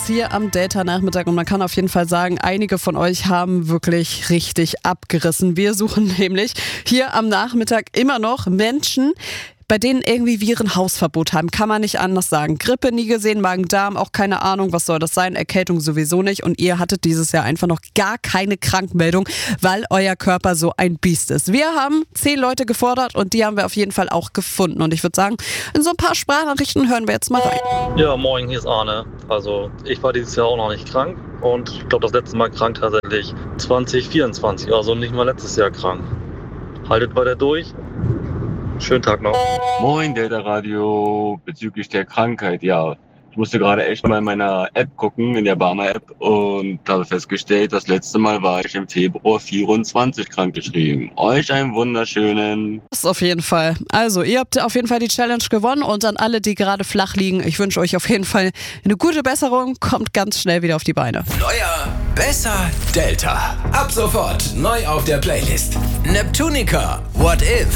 Hier am Delta-Nachmittag und man kann auf jeden Fall sagen, einige von euch haben wirklich richtig abgerissen. Wir suchen nämlich hier am Nachmittag immer noch Menschen, bei denen irgendwie Viren Hausverbot haben. Kann man nicht anders sagen. Grippe nie gesehen, Magen-Darm auch keine Ahnung, was soll das sein? Erkältung sowieso nicht. Und ihr hattet dieses Jahr einfach noch gar keine Krankmeldung, weil euer Körper so ein Biest ist. Wir haben 10 Leute gefordert und die haben wir auf jeden Fall auch gefunden. Und ich würde sagen, in so ein paar Sprachnachrichten hören wir jetzt mal rein. Ja, moin, hier ist Arne. Also ich war dieses Jahr auch noch nicht krank und ich glaube das letzte Mal krank tatsächlich 2024, also nicht mal letztes Jahr krank. Haltet weiter durch. Schönen Tag noch. Moin, Delta Radio, bezüglich der Krankheit, ja. Ich musste gerade echt mal in meiner App gucken, in der Barmer-App, und habe festgestellt, das letzte Mal war ich im Februar 24 krankgeschrieben. Euch einen wunderschönen. Das auf jeden Fall. Also, ihr habt auf jeden Fall die Challenge gewonnen und an alle, die gerade flach liegen, ich wünsche euch auf jeden Fall eine gute Besserung. Kommt ganz schnell wieder auf die Beine. Neuer, besser Delta. Ab sofort neu auf der Playlist. Neptunica, What If?